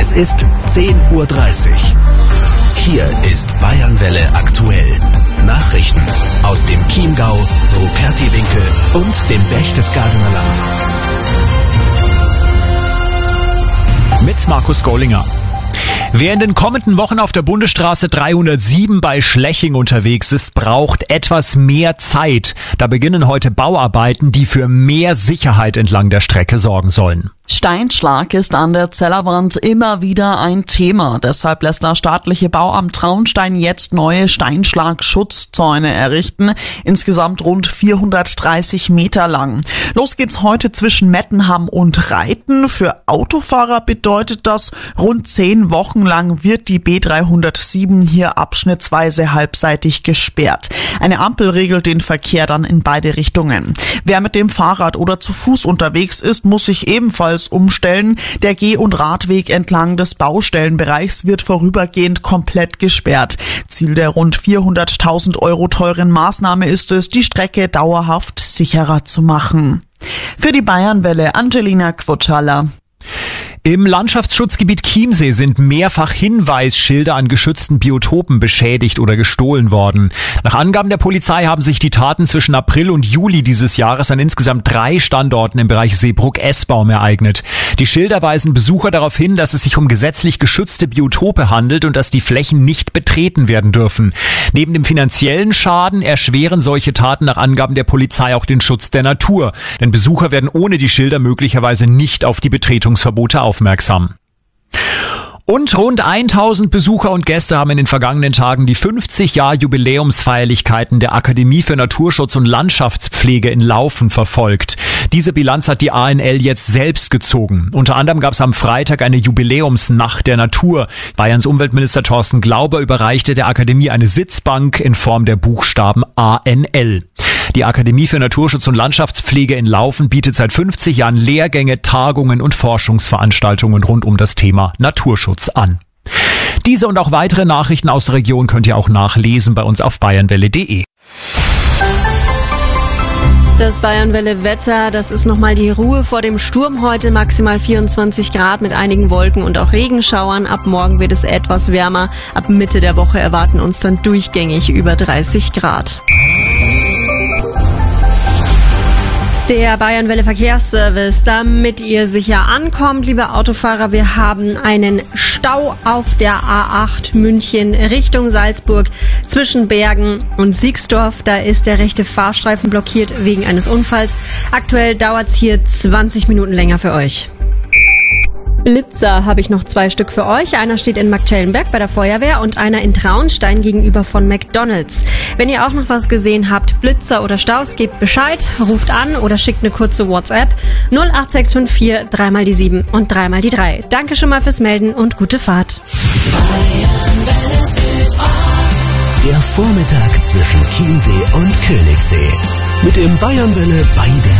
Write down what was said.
Es ist 10:30 Uhr. Hier ist Bayernwelle aktuell. Nachrichten aus dem Chiemgau, Rupertiwinkel und dem Berchtesgadener Land. Mit Markus Gollinger. Wer in den kommenden Wochen auf der Bundesstraße 307 bei Schleching unterwegs ist, braucht etwas mehr Zeit. Da beginnen heute Bauarbeiten, die für mehr Sicherheit entlang der Strecke sorgen sollen. Steinschlag ist an der Zellerwand immer wieder ein Thema. Deshalb lässt das staatliche Bauamt Traunstein jetzt neue Steinschlagschutzzäune errichten. Insgesamt rund 430 Meter lang. Los geht's heute zwischen Mettenham und Reiten. Für Autofahrer bedeutet das, rund 10 Wochen lang wird die B307 hier abschnittsweise halbseitig gesperrt. Eine Ampel regelt den Verkehr dann in beide Richtungen. Wer mit dem Fahrrad oder zu Fuß unterwegs ist, muss sich ebenfalls umstellen. Der Geh- und Radweg entlang des Baustellenbereichs wird vorübergehend komplett gesperrt. Ziel der rund 400.000 Euro teuren Maßnahme ist es, die Strecke dauerhaft sicherer zu machen. Für die Bayernwelle Angelina Quotschaller. Im Landschaftsschutzgebiet Chiemsee sind mehrfach Hinweisschilder an geschützten Biotopen beschädigt oder gestohlen worden. Nach Angaben der Polizei haben sich die Taten zwischen April und Juli dieses Jahres an insgesamt 3 Standorten im Bereich Seebruck-Essbaum ereignet. Die Schilder weisen Besucher darauf hin, dass es sich um gesetzlich geschützte Biotope handelt und dass die Flächen nicht betreten werden dürfen. Neben dem finanziellen Schaden erschweren solche Taten nach Angaben der Polizei auch den Schutz der Natur. Denn Besucher werden ohne die Schilder möglicherweise nicht auf die Betretungsverbote aufmerksam. Und rund 1000 Besucher und Gäste haben in den vergangenen Tagen die 50-Jahr-Jubiläumsfeierlichkeiten der Akademie für Naturschutz und Landschaftspflege in Laufen verfolgt. Diese Bilanz hat die ANL jetzt selbst gezogen. Unter anderem gab es am Freitag eine Jubiläumsnacht der Natur. Bayerns Umweltminister Thorsten Glauber überreichte der Akademie eine Sitzbank in Form der Buchstaben ANL. Die Akademie für Naturschutz und Landschaftspflege in Laufen bietet seit 50 Jahren Lehrgänge, Tagungen und Forschungsveranstaltungen rund um das Thema Naturschutz an. Diese und auch weitere Nachrichten aus der Region könnt ihr auch nachlesen bei uns auf bayernwelle.de. Das Bayernwelle-Wetter, das ist nochmal die Ruhe vor dem Sturm heute, maximal 24 Grad mit einigen Wolken und auch Regenschauern. Ab morgen wird es etwas wärmer. Ab Mitte der Woche erwarten uns dann durchgängig über 30 Grad. Der Bayernwelle Verkehrsservice, damit ihr sicher ankommt, liebe Autofahrer, wir haben einen Stau auf der A8 München Richtung Salzburg zwischen Bergen und Siegsdorf. Da ist der rechte Fahrstreifen blockiert wegen eines Unfalls. Aktuell dauert es hier 20 Minuten länger für euch. Blitzer habe ich noch 2 Stück für euch. Einer steht in Marktschellenberg bei der Feuerwehr und einer in Traunstein gegenüber von McDonald's. Wenn ihr auch noch was gesehen habt, Blitzer oder Staus, gebt Bescheid, ruft an oder schickt eine kurze WhatsApp 08654 3 die 7 und 3 die 3. Danke schon mal fürs Melden und gute Fahrt. Der Vormittag zwischen Chiemsee und Königssee. Mit dem Bayernwelle Beide